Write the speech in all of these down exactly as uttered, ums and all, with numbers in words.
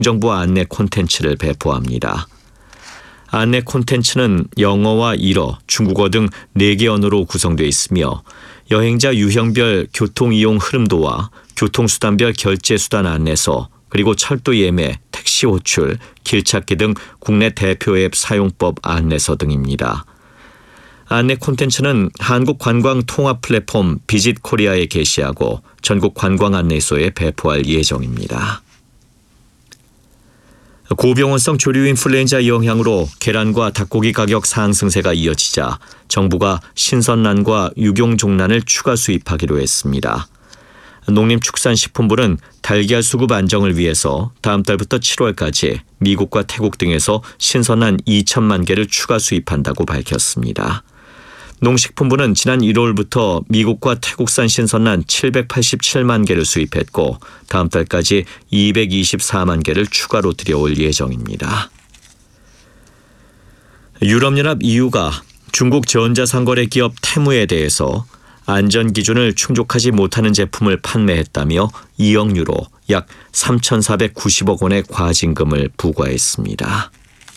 정부 안내 콘텐츠를 배포합니다. 안내 콘텐츠는 영어와 일어, 중국어 등 네 개 언어로 구성되어 있으며 여행자 유형별 교통이용 흐름도와 교통수단별 결제수단 안내서, 그리고 철도 예매, 택시 호출, 길찾기 등 국내 대표 앱 사용법 안내서 등입니다. 안내 콘텐츠는 한국관광통합 플랫폼 비짓 코리아에 게시하고 전국 관광 안내소에 배포할 예정입니다. 고병원성 조류 인플루엔자 영향으로 계란과 닭고기 가격 상승세가 이어지자 정부가 신선란과 육용종란을 추가 수입하기로 했습니다. 농림축산식품부는 달걀 수급 안정을 위해서 다음 달부터 칠월까지 미국과 태국 등에서 신선란 이천만 개를 추가 수입한다고 밝혔습니다. 농식품부는 지난 일월부터 미국과 태국산 신선란 칠백팔십칠만 개를 수입했고 다음 달까지 이백이십사만 개를 추가로 들여올 예정입니다. 유럽연합 이유가 중국 전자상거래 기업 테무에 대해서 안전기준을 충족하지 못하는 제품을 판매했다며 이억 유로 약 삼천사백구십억 원의 과징금을 부과했습니다.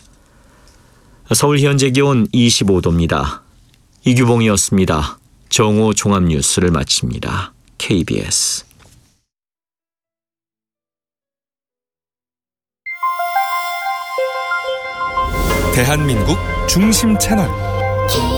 서울 현재 기온 이십오 도입니다. 이규봉이었습니다. 정오 종합뉴스를 마칩니다. 케이비에스 대한민국 중심 채널